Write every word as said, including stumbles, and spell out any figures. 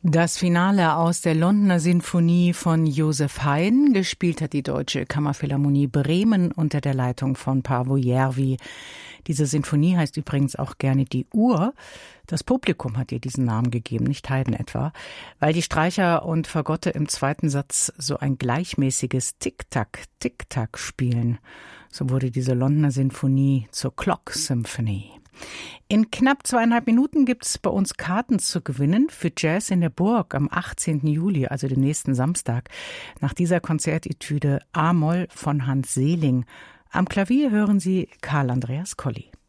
Das Finale aus der Londoner Sinfonie von Joseph Haydn, gespielt hat die Deutsche Kammerphilharmonie Bremen unter der Leitung von Paavo Järvi. Diese Sinfonie heißt übrigens auch gerne die Uhr. Das Publikum hat ihr diesen Namen gegeben, nicht Haydn etwa, weil die Streicher und Fagotte im zweiten Satz so ein gleichmäßiges Tick-Tack, Tick-Tack spielen. So wurde diese Londoner Sinfonie zur Clock Symphony. In knapp zweieinhalb Minuten gibt es bei uns Karten zu gewinnen für Jazz in der Burg am achtzehnten Juli, also den nächsten Samstag. Nach dieser Konzertetüde A-Moll von Hans Seeling. Am Klavier hören Sie Karl Andreas Colli.